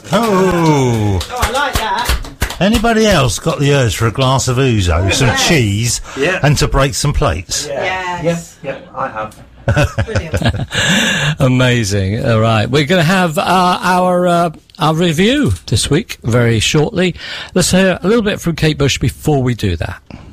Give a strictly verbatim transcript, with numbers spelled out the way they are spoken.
Oh. Oh, I like that. Anybody else got the urge for a glass of ouzo, some yes. cheese, yeah. and to break some plates? Yeah. Yes. Yep, yep, I have. Brilliant. Amazing. All right, we're going to have uh, our uh, our review this week very shortly. Let's hear a little bit from Kate Bush before we do that.